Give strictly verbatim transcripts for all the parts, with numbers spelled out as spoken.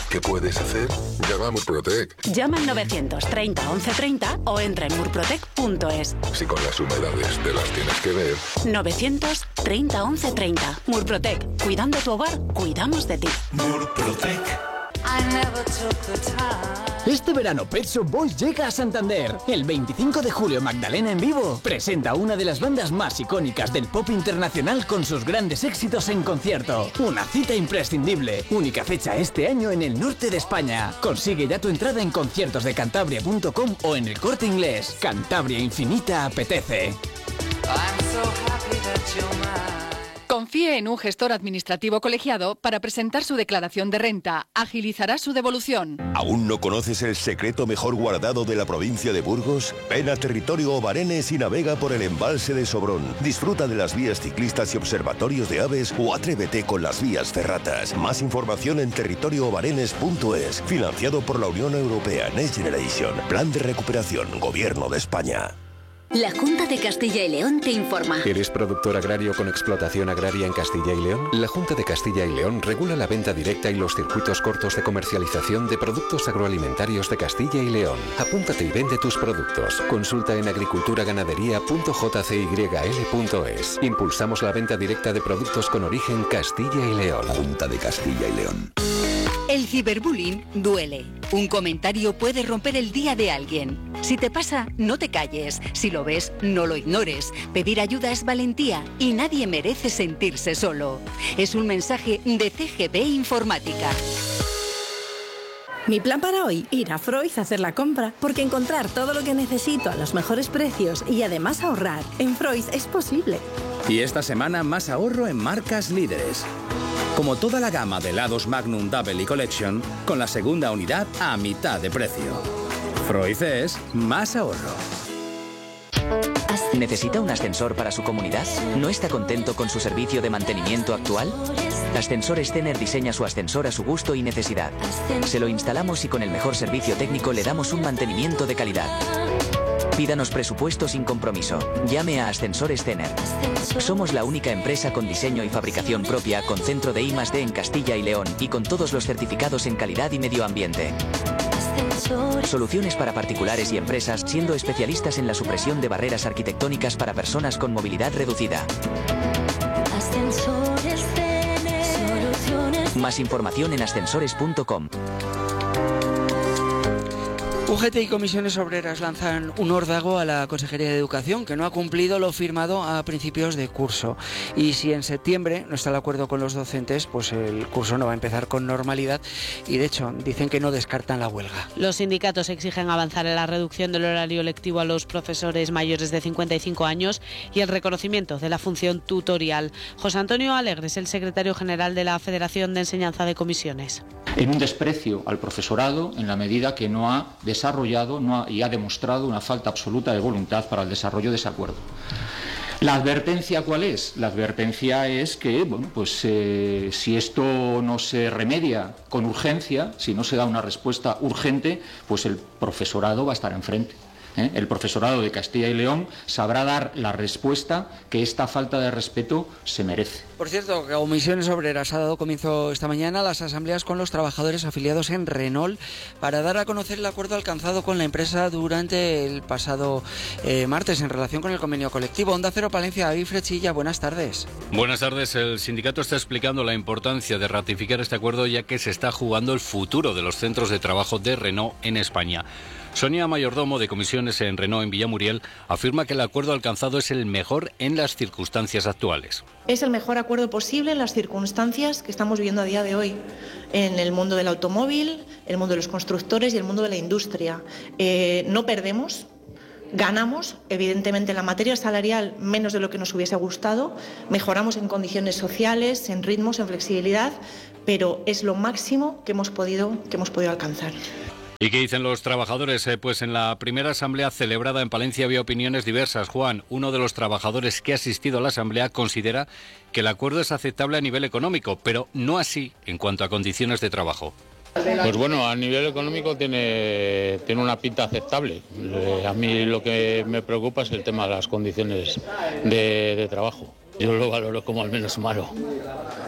¿Qué puedes hacer? Llama a Murprotec. Llama al novecientos treinta once treinta o entra en murprotec punto es. Si con las humedades te las tienes que ver. novecientos treinta once treinta. Murprotec. Cuidando tu hogar, cuidamos de ti. Murprotec. Este verano Pet Shop Boys llega a Santander. El veinticinco de julio Magdalena en vivo presenta a una de las bandas más icónicas del pop internacional con sus grandes éxitos en concierto. Una cita imprescindible. Única fecha este año en el norte de España. Consigue ya tu entrada en conciertos de cantabria punto com o en el Corte Inglés. Cantabria Infinita apetece. Confíe en un gestor administrativo colegiado para presentar su declaración de renta. Agilizará su devolución. ¿Aún no conoces el secreto mejor guardado de la provincia de Burgos? Ven a Territorio Obarenes y navega por el embalse de Sobrón. Disfruta de las vías ciclistas y observatorios de aves o atrévete con las vías ferratas. Más información en territorio obarenes punto es. Financiado por la Unión Europea Next Generation. Plan de recuperación. Gobierno de España. La Junta de Castilla y León te informa. ¿Eres productor agrario con explotación agraria en Castilla y León? La Junta de Castilla y León regula la venta directa y los circuitos cortos de comercialización de productos agroalimentarios de Castilla y León. Apúntate y vende tus productos. Consulta en agriculturaganadería punto j c y l punto es. Impulsamos la venta directa de productos con origen Castilla y León. Junta de Castilla y León. El ciberbullying duele. Un comentario puede romper el día de alguien. Si te pasa, no te calles. Si lo ves, no lo ignores. Pedir ayuda es valentía y nadie merece sentirse solo. Es un mensaje de C G B Informática. Mi plan para hoy, ir a Freud a hacer la compra, porque encontrar todo lo que necesito a los mejores precios y además ahorrar en Freud es posible. Y esta semana más ahorro en marcas líderes. Como toda la gama de helados Magnum Double y Collection, con la segunda unidad a mitad de precio. Freud es más ahorro. ¿Necesita un ascensor para su comunidad? ¿No está contento con su servicio de mantenimiento actual? Ascensores Stener diseña su ascensor a su gusto y necesidad. Se lo instalamos y con el mejor servicio técnico le damos un mantenimiento de calidad. Pídanos presupuesto sin compromiso. Llame a Ascensores Stener. Somos la única empresa con diseño y fabricación propia, con centro de I más D en Castilla y León y con todos los certificados en calidad y medio ambiente. Soluciones para particulares y empresas, siendo especialistas en la supresión de barreras arquitectónicas para personas con movilidad reducida. Más información en ascensores punto com. U G T y Comisiones Obreras lanzan un órdago a la Consejería de Educación, que no ha cumplido lo firmado a principios de curso. Y si en septiembre no está de acuerdo con los docentes, pues el curso no va a empezar con normalidad y de hecho dicen que no descartan la huelga. Los sindicatos exigen avanzar en la reducción del horario lectivo a los profesores mayores de cincuenta y cinco años y el reconocimiento de la función tutorial. José Antonio Alegre es el secretario general de la Federación de Enseñanza de Comisiones. En un desprecio al profesorado en la medida que no ha desarrollado no ha, y ha demostrado una falta absoluta de voluntad para el desarrollo de ese acuerdo. ¿La advertencia cuál es? La advertencia es que, bueno, pues eh, si esto no se remedia con urgencia, si no se da una respuesta urgente, pues el profesorado va a estar enfrente. ¿eh? El profesorado de Castilla y León sabrá dar la respuesta que esta falta de respeto se merece. Por cierto, Comisiones Obreras ha dado comienzo esta mañana a las asambleas con los trabajadores afiliados en Renault para dar a conocer el acuerdo alcanzado con la empresa durante el pasado eh, martes en relación con el convenio colectivo. Onda Cero Palencia, David Frechilla, buenas tardes. Buenas tardes. El sindicato está explicando la importancia de ratificar este acuerdo ya que se está jugando el futuro de los centros de trabajo de Renault en España. Sonia Mayordomo, de Comisiones en Renault en Villamuriel, afirma que el acuerdo alcanzado es el mejor en las circunstancias actuales. Es el mejor acuerdo posible en las circunstancias que estamos viviendo a día de hoy en el mundo del automóvil, el mundo de los constructores y el mundo de la industria. Eh, no perdemos, ganamos, evidentemente en la materia salarial menos de lo que nos hubiese gustado, mejoramos en condiciones sociales, en ritmos, en flexibilidad, pero es lo máximo que hemos podido, que hemos podido alcanzar. ¿Y qué dicen los trabajadores? Eh, pues en la primera asamblea celebrada en Palencia había opiniones diversas. Juan, uno de los trabajadores que ha asistido a la asamblea, considera que el acuerdo es aceptable a nivel económico, pero no así en cuanto a condiciones de trabajo. Pues bueno, a nivel económico tiene, tiene una pinta aceptable. Eh, a mí lo que me preocupa es el tema de las condiciones de, de trabajo. Yo lo valoro como al menos malo.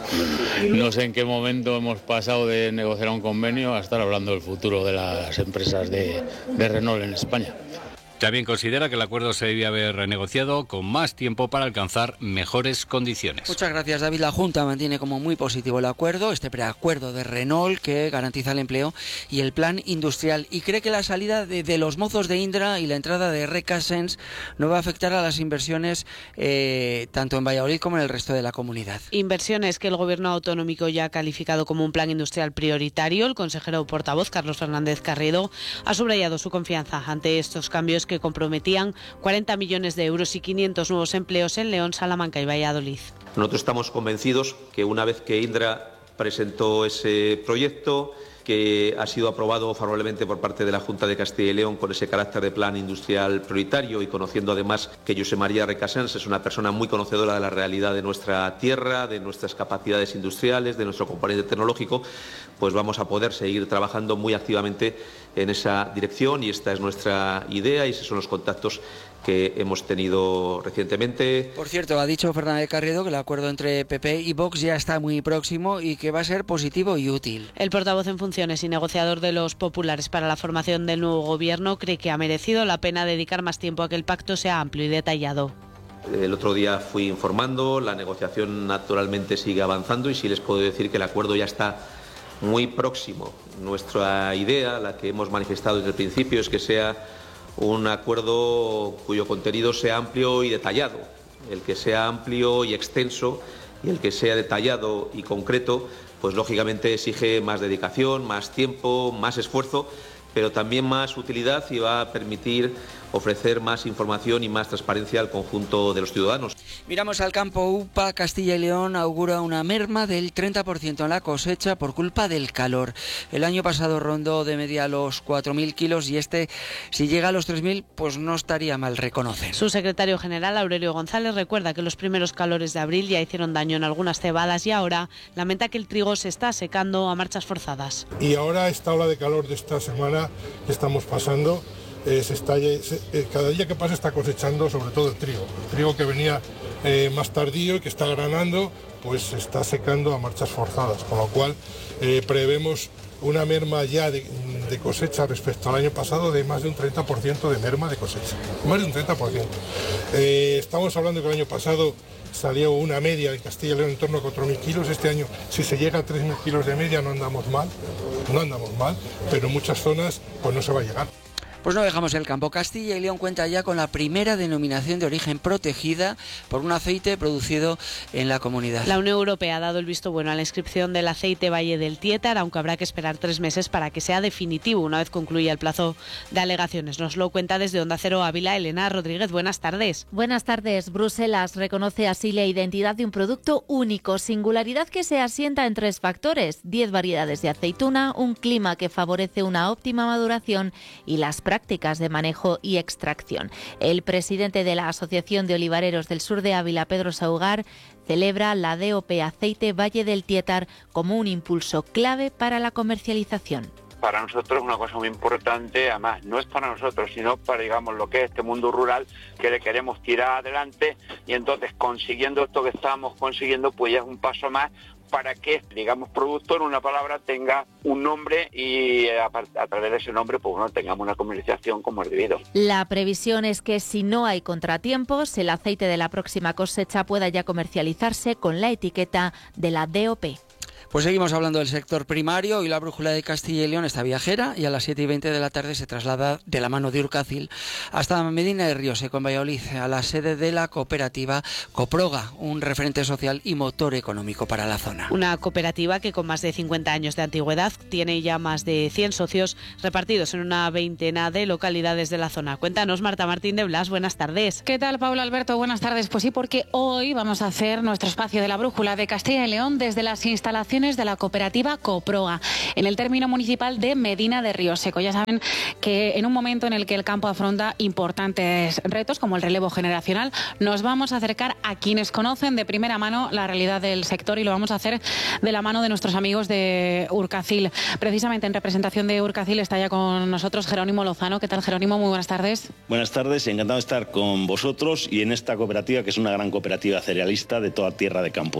No sé en qué momento hemos pasado de negociar un convenio a estar hablando del futuro de las empresas de, de Renault en España. También considera que el acuerdo se debía haber renegociado con más tiempo para alcanzar mejores condiciones. Muchas gracias, David. La Junta mantiene como muy positivo el acuerdo, este preacuerdo de Renault que garantiza el empleo y el plan industrial, y cree que la salida de, de los mozos de Indra y la entrada de Recasens no va a afectar a las inversiones eh, tanto en Valladolid como en el resto de la comunidad. Inversiones que el Gobierno autonómico ya ha calificado como un plan industrial prioritario. El consejero portavoz, Carlos Fernández Carriedo, ha subrayado su confianza ante estos cambios que comprometían cuarenta millones de euros y quinientos nuevos empleos en León, Salamanca y Valladolid. Nosotros estamos convencidos que una vez que Indra presentó ese proyecto, que ha sido aprobado favorablemente por parte de la Junta de Castilla y León con ese carácter de plan industrial prioritario, y conociendo además que José María Recasens es una persona muy conocedora de la realidad de nuestra tierra, de nuestras capacidades industriales, de nuestro componente tecnológico, pues vamos a poder seguir trabajando muy activamente en esa dirección, y esta es nuestra idea y esos son los contactos que hemos tenido recientemente. Por cierto, ha dicho Fernández Carriedo que el acuerdo entre P P y Vox ya está muy próximo y que va a ser positivo y útil. El portavoz en funciones y negociador de los populares para la formación del nuevo gobierno cree que ha merecido la pena dedicar más tiempo a que el pacto sea amplio y detallado. El otro día fui informando, la negociación naturalmente sigue avanzando y sí les puedo decir que el acuerdo ya está muy próximo. Nuestra idea, la que hemos manifestado desde el principio, es que sea un acuerdo cuyo contenido sea amplio y detallado. El que sea amplio y extenso y el que sea detallado y concreto, pues lógicamente exige más dedicación, más tiempo, más esfuerzo, pero también más utilidad, y va a permitir ofrecer más información y más transparencia al conjunto de los ciudadanos. Miramos al campo. U P A Castilla y León augura una merma del treinta por ciento en la cosecha por culpa del calor. El año pasado rondó de media los cuatro mil kilos y este, si llega a los tres mil, pues no estaría mal, reconocer. Su secretario general, Aurelio González, recuerda que los primeros calores de abril ya hicieron daño en algunas cebadas y ahora lamenta que el trigo se está secando a marchas forzadas. Y ahora esta ola de calor de esta semana que estamos pasando, Eh, se está, se, eh, cada día que pasa está cosechando sobre todo el trigo. El trigo que venía eh, más tardío y que está granando, pues se está secando a marchas forzadas, con lo cual eh, prevemos una merma ya de, de cosecha respecto al año pasado de más de un treinta por ciento de merma de cosecha, más de un treinta por ciento. Eh, estamos hablando que el año pasado salió una media en Castilla y León en torno a cuatro mil kilos. Este año, si se llega a tres mil kilos de media, no andamos mal, no andamos mal, pero en muchas zonas pues no se va a llegar. Pues no dejamos el campo. Castilla y León cuenta ya con la primera denominación de origen protegida por un aceite producido en la comunidad. La Unión Europea ha dado el visto bueno a la inscripción del aceite Valle del Tietar, aunque habrá que esperar tres meses para que sea definitivo una vez concluya el plazo de alegaciones. Nos lo cuenta desde Onda Cero Ávila Elena Rodríguez. Buenas tardes. Buenas tardes. Bruselas reconoce así la identidad de un producto único, singularidad que se asienta en tres factores: diez variedades de aceituna, un clima que favorece una óptima maduración y las prácticas prácticas de manejo y extracción. El presidente de la Asociación de Olivareros del Sur de Ávila, Pedro Saugar, celebra la D O P Aceite Valle del Tietar como un impulso clave para la comercialización. Para nosotros es una cosa muy importante, además no es para nosotros, sino para, digamos, lo que es este mundo rural que le queremos tirar adelante, y entonces consiguiendo esto que estamos consiguiendo, pues ya es un paso más para que, digamos, productor, una palabra, tenga un nombre y a, a través de ese nombre, pues bueno, tengamos una comercialización como es debido. La previsión es que si no hay contratiempos, el aceite de la próxima cosecha pueda ya comercializarse con la etiqueta de la D O P. Pues seguimos hablando del sector primario. Hoy la brújula de Castilla y León está viajera y a las siete y veinte de la tarde se traslada de la mano de Urcacil hasta Medina de Rioseco, en Valladolid, a la sede de la cooperativa Coproga, un referente social y motor económico para la zona. Una cooperativa que con más de cincuenta años de antigüedad tiene ya más de cien socios repartidos en una veintena de localidades de la zona. Cuéntanos, Marta Martín de Blas, buenas tardes. ¿Qué tal, Paula Alberto? Buenas tardes. Pues sí, porque hoy vamos a hacer nuestro espacio de la brújula de Castilla y León desde las instalaciones de la cooperativa Coproga, en el término municipal de Medina de Rioseco. Ya saben que en un momento en el que el campo afronta importantes retos como el relevo generacional, nos vamos a acercar a quienes conocen de primera mano la realidad del sector, y lo vamos a hacer de la mano de nuestros amigos de Urcacil. Precisamente en representación de Urcacil está ya con nosotros Jerónimo Lozano. ¿Qué tal, Jerónimo? Muy buenas tardes. Buenas tardes, encantado de estar con vosotros y en esta cooperativa, que es una gran cooperativa cerealista de toda Tierra de Campos.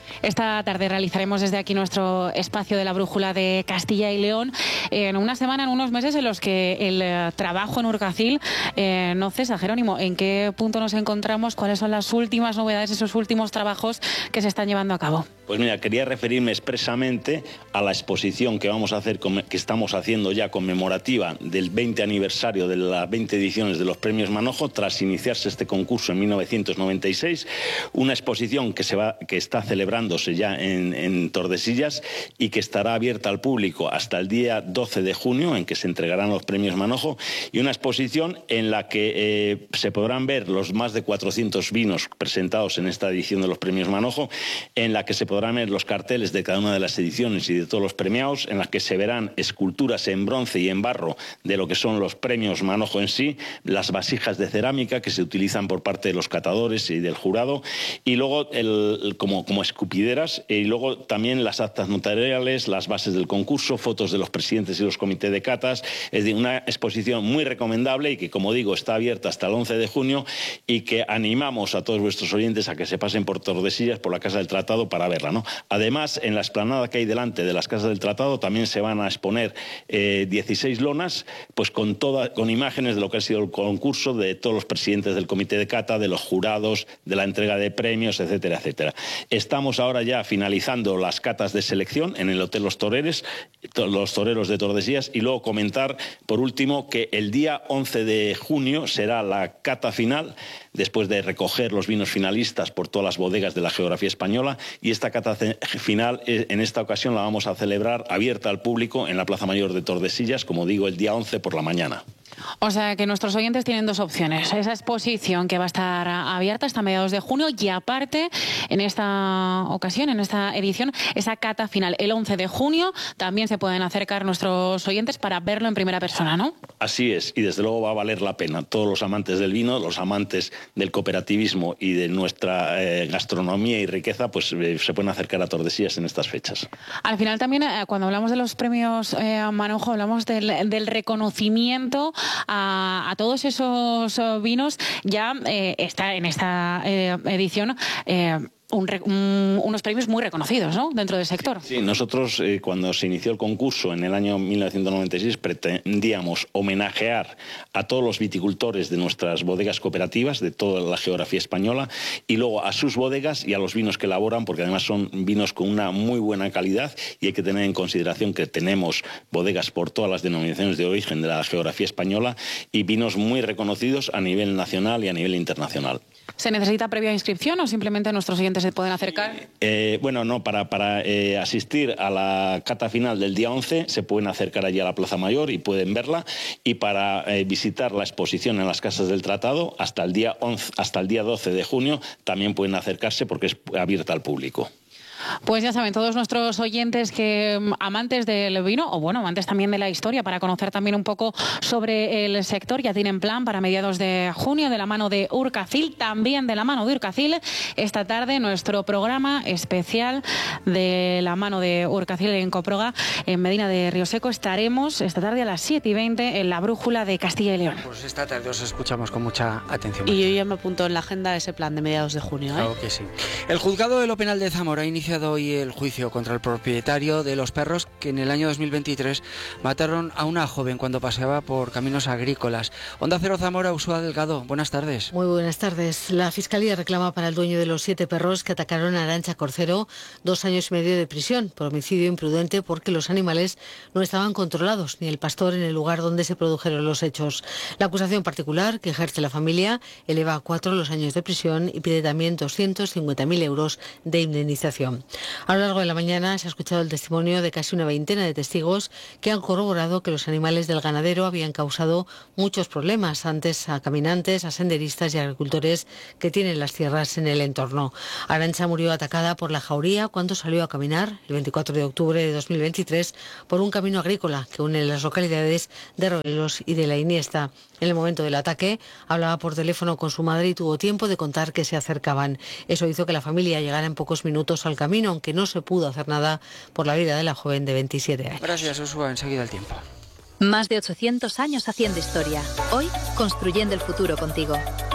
Esta tarde realizaremos desde aquí nuestro espacio de la brújula de Castilla y León en una semana, en unos meses en los que el eh, trabajo en Urkacil eh, no cesa. Jerónimo, ¿en qué punto nos encontramos? ¿Cuáles son las últimas novedades, esos últimos trabajos que se están llevando a cabo? Pues mira, quería referirme expresamente a la exposición que vamos a hacer, que estamos haciendo ya conmemorativa del veinte aniversario de las veinte ediciones de los Premios Manojo, tras iniciarse este concurso en mil novecientos noventa y seis, una exposición que se va, que está celebrándose ya en, en Tordesillas y que estará abierta al público hasta el día doce de junio, en que se entregarán los Premios Manojo, y una exposición en la que eh, se podrán ver los más de cuatrocientos vinos presentados en esta edición de los Premios Manojo, en la que se podrán ver los carteles de cada una de las ediciones y de todos los premiados, en la que se verán esculturas en bronce y en barro de lo que son los premios Manojo en sí, las vasijas de cerámica que se utilizan por parte de los catadores y del jurado, y luego el, el, como, como escupideras, y luego también las actas notariales, las bases del concurso, fotos de los presidentes y los comités de catas. Es decir, una exposición muy recomendable y que, como digo, está abierta hasta el once de junio, y que animamos a todos vuestros oyentes a que se pasen por Tordesillas, por la Casa del Tratado, para verla, ¿no? Además, en la explanada que hay delante de las Casas del Tratado también se van a exponer eh, dieciséis lonas, pues con, toda, con imágenes de lo que ha sido el concurso, de todos los presidentes del comité de cata, de los jurados, de la entrega de premios, etcétera, etcétera. Estamos ahora ya finalizando las catas de selección en el Hotel Los Toreros, los Toreros de Tordesillas, y luego comentar, por último, que el día once de junio será la cata final, después de recoger los vinos finalistas por todas las bodegas de la geografía española, y esta cata final en esta ocasión la vamos a celebrar abierta al público en la Plaza Mayor de Tordesillas, como digo, el día once por la mañana. O sea que nuestros oyentes tienen dos opciones: esa exposición que va a estar abierta hasta mediados de junio, y aparte, en esta ocasión, en esta edición, esa cata final el once de junio. También se pueden acercar nuestros oyentes para verlo en primera persona, ¿no? Así es, y desde luego va a valer la pena. Todos los amantes del vino, los amantes del cooperativismo y de nuestra eh, gastronomía y riqueza, pues eh, se pueden acercar a Tordesillas en estas fechas. Al final también, eh, cuando hablamos de los premios eh, Manojo, hablamos del, del reconocimiento a, a todos esos vinos. Ya eh, está en esta eh, edición eh, Un, un, unos premios muy reconocidos, ¿no?, dentro del sector. Sí, nosotros eh, cuando se inició el concurso en el año mil novecientos noventa y seis pretendíamos homenajear a todos los viticultores de nuestras bodegas cooperativas de toda la geografía española, y luego a sus bodegas y a los vinos que elaboran, porque además son vinos con una muy buena calidad, y hay que tener en consideración que tenemos bodegas por todas las denominaciones de origen de la geografía española y vinos muy reconocidos a nivel nacional y a nivel internacional. ¿Se necesita previa inscripción o simplemente nuestros oyentes se pueden acercar? Eh, bueno, no, para, para eh, asistir a la cata final del día once se pueden acercar allí a la Plaza Mayor y pueden verla, y para eh, visitar la exposición en las Casas del Tratado hasta el día once, hasta el día doce de junio también pueden acercarse, porque es abierta al público. Pues ya saben, todos nuestros oyentes que amantes del vino, o bueno, amantes también de la historia, para conocer también un poco sobre el sector, ya tienen plan para mediados de junio, de la mano de Urkacil, también de la mano de Urkacil. Esta tarde nuestro programa especial de la mano de Urkacil en Coproga, en Medina de Rioseco. Estaremos esta tarde a las siete y veinte en la brújula de Castilla y León. Pues esta tarde os escuchamos con mucha atención. Y yo ya me apunto en la agenda ese plan de mediados de junio, ¿eh? Claro que sí. El juzgado de lo penal de Zamora inicia hoy el juicio contra el propietario de los perros que en el año dos mil veintitrés mataron a una joven cuando paseaba por caminos agrícolas. Onda Cero Zamora, Ursula Delgado, buenas tardes. Muy buenas tardes. La Fiscalía reclama para el dueño de los siete perros que atacaron a Arantxa Corcero dos años y medio de prisión por homicidio imprudente, porque los animales no estaban controlados, ni el pastor en el lugar donde se produjeron los hechos. La acusación particular que ejerce la familia eleva a cuatro los años de prisión y pide también doscientos cincuenta mil euros de indemnización. A lo largo de la mañana se ha escuchado el testimonio de casi una veintena de testigos que han corroborado que los animales del ganadero habían causado muchos problemas antes a caminantes, a senderistas y agricultores que tienen las tierras en el entorno. Arantxa murió atacada por la jauría cuando salió a caminar el veinticuatro de octubre de dos mil veintitrés por un camino agrícola que une las localidades de Roelos y de La Iniesta. En el momento del ataque hablaba por teléfono con su madre y tuvo tiempo de contar que se acercaban. Eso hizo que la familia llegara en pocos minutos al camino, aunque no se pudo hacer nada por la vida de la joven de veintisiete años. Gracias, Ursula. Enseguida el tiempo. Más de ochocientos años haciendo historia. Hoy, construyendo el futuro contigo.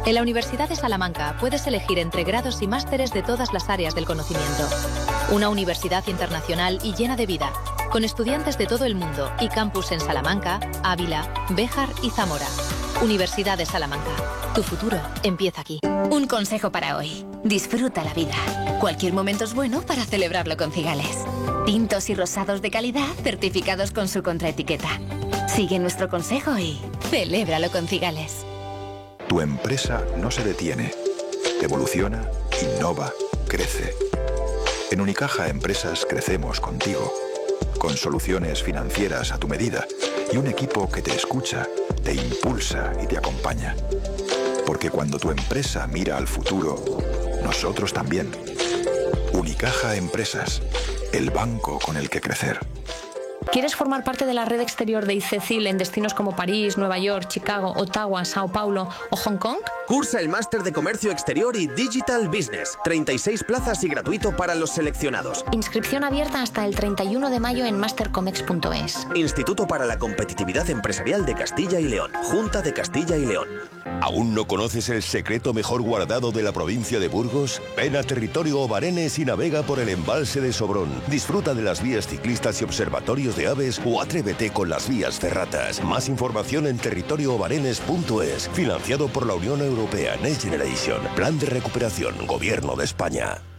En la Universidad de Salamanca puedes elegir entre grados y másteres de todas las áreas del conocimiento. Una universidad internacional y llena de vida, con estudiantes de todo el mundo y campus en Salamanca, Ávila, Béjar y Zamora. Universidad de Salamanca. Tu futuro empieza aquí. Un consejo para hoy. Disfruta la vida. Cualquier momento es bueno para celebrarlo con Cigales. Tintos y rosados de calidad certificados con su contraetiqueta. Sigue nuestro consejo y celébralo con Cigales. Tu empresa no se detiene. Evoluciona, innova, crece. En Unicaja Empresas crecemos contigo. Con soluciones financieras a tu medida y un equipo que te escucha, te impulsa y te acompaña. Porque cuando tu empresa mira al futuro, nosotros también. Unicaja Empresas, el banco con el que crecer. ¿Quieres formar parte de la red exterior de ICECIL en destinos como París, Nueva York, Chicago, Ottawa, Sao Paulo o Hong Kong? Cursa el máster de Comercio Exterior y Digital Business. treinta y seis plazas y gratuito para los seleccionados. Inscripción abierta hasta el treinta y uno de mayo en mastercomex punto es. Instituto para la Competitividad Empresarial de Castilla y León. Junta de Castilla y León. ¿Aún no conoces el secreto mejor guardado de la provincia de Burgos? Ven a Territorio Obarenes y navega por el embalse de Sobrón. Disfruta de las vías ciclistas y observatorios de aves o atrévete con las vías ferratas. Más información en territorio obarenes punto es. Financiado por la Unión Europea Next Generation. Plan de recuperación. Gobierno de España.